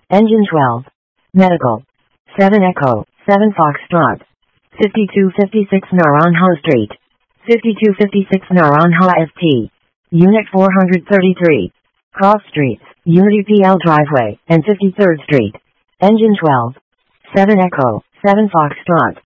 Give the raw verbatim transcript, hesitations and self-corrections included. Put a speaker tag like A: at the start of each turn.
A: Engine twelve. Medical. seven Echo, seven Foxtrot. fifty-two fifty-six Naranjo Street. fifty-two fifty-six Naranjo S T. Unit four hundred thirty-three. Cross Streets, Unity P L Driveway, and fifty-third Street. Engine twelve. seven Echo, seven Foxtrot.